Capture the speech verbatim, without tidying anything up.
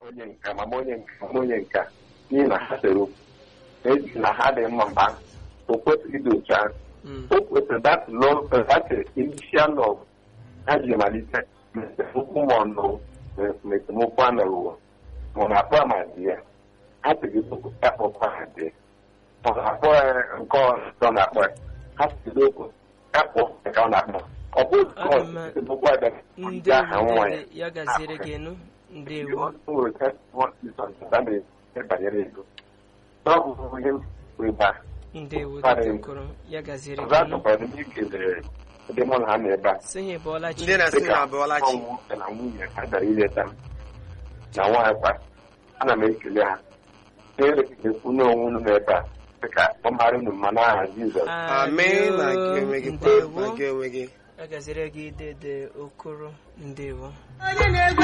onye nka mama onye nka mama onye nka n'ihi na ha sere okwu eji na ha dị mma mba o kwesịrị ịdị otu ahụ o kwesịrị that love that initial love ha ji malite mesemokwu ma ọnụ mesemokwu anọrụwo ma ọ na-akpọ amadị ya ha sịrị okwu akpọkwa ha dị ma ọ na-akpọ nke ọzọ na-akpọ ha sịrị okwu akpọ nke ọ na-akpọ ọ bụ esemokwu adịghị aha nwa ya ya gaziri gị nụ ndewo banyere ego n'ọbụbụ ihe weba ndewo dịkọrọ ya gaziri gị nụ ndị mụ na ha na-ebe a sịghị bụọla chi ndị na-asị na abụọla chi na nwunye ha dara ileta m na nwaanyị kwa ana m ekele ha na-ekwu n'onwe unu n'ebe a dịka ọ mara unu mma n'aha Jizọs amen na gị onwe gị ndewo na gị onwe gị ya gaziri gị dede okoro ndewo onye na-egwu